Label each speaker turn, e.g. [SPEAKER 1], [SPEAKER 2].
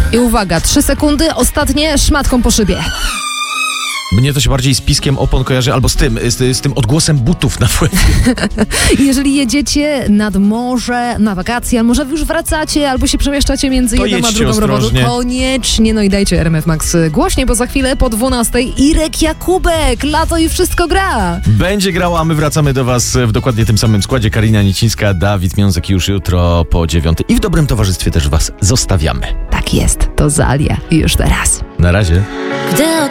[SPEAKER 1] I uwaga, 3 sekundy, ostatnie szmatką po szybie.
[SPEAKER 2] Mnie to się bardziej z piskiem opon kojarzy, albo z tym odgłosem butów na płycie.
[SPEAKER 1] Jeżeli jedziecie nad morze, na wakacje, a może wy już wracacie, albo się przemieszczacie między
[SPEAKER 2] To
[SPEAKER 1] jedną a
[SPEAKER 2] jedźcie
[SPEAKER 1] drugą robotu,
[SPEAKER 2] ostrożnie.
[SPEAKER 1] koniecznie, no i dajcie RMF Max głośniej, bo za chwilę po 12 Irek Jakubek, lato i wszystko gra.
[SPEAKER 2] Będzie grało, a my wracamy do was w dokładnie tym samym składzie. Karina Niecińska, Dawid Miązek już jutro po 9. I w dobrym towarzystwie też was zostawiamy.
[SPEAKER 1] Tak jest, to Zalia już teraz.
[SPEAKER 2] Na razie.
[SPEAKER 3] Gdy